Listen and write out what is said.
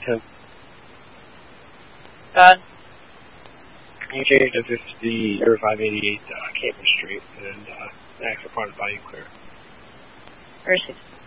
10. You change to 50 or 588 Cambridge Street, and ask for part of buying clear. Mercy.